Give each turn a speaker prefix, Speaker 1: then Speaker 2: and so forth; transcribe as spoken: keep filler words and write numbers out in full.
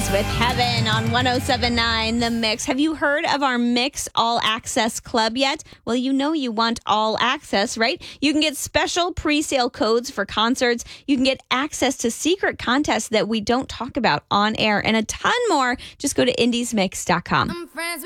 Speaker 1: Indies with Heaven on one oh seven point nine The Mix. Have you heard of our Mix All Access Club yet? Well, you know you want all access, right? You can get special pre-sale codes for concerts. You can get access to secret contests that we don't talk about on air and a ton more. Just go to indies mix dot com.